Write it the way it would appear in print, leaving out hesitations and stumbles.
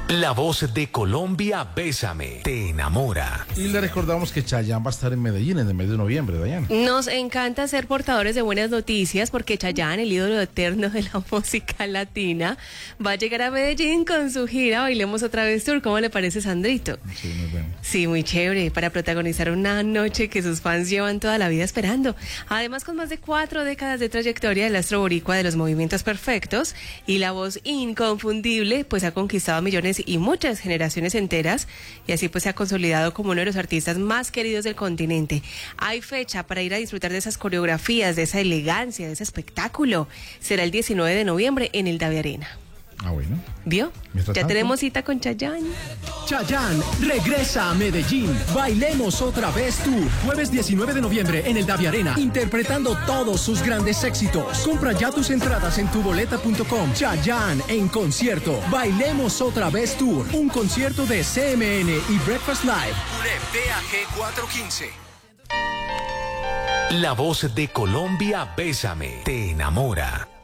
La voz de Colombia, Bésame, te enamora. Y le recordamos que Chayanne va a estar en Medellín en el mes de noviembre, Dayan. Nos encanta ser portadores de buenas noticias porque Chayanne, el ídolo eterno de la música latina, va a llegar a Medellín con su gira Bailemos Otra Vez Tour. ¿Cómo le parece, Sandrito? Sí, muy bueno. Sí, muy chévere, para protagonizar una noche que sus fans llevan toda la vida esperando. Además, con más de 4 décadas de trayectoria, el astro boricua de los movimientos perfectos y la voz inconfundible, pues ha conquistado millones y muchas generaciones enteras, y así pues se ha consolidado como uno de los artistas más queridos del continente. Hay fecha para ir a disfrutar de esas coreografías, de esa elegancia, de ese espectáculo. Será el 19 de noviembre en el Davi Arena. Ah, bueno. ¿Vio? Ya tenemos cita con Chayanne. Chayanne regresa a Medellín. Bailemos Otra Vez Tour. Jueves 19 de noviembre en el Davi Arena. Interpretando todos sus grandes éxitos. Compra ya tus entradas en tuboleta.com. Chayanne en concierto. Bailemos Otra Vez Tour. Un concierto de CMN y Breakfast Live. PAG 415. La voz de Colombia, Bésame, te enamora.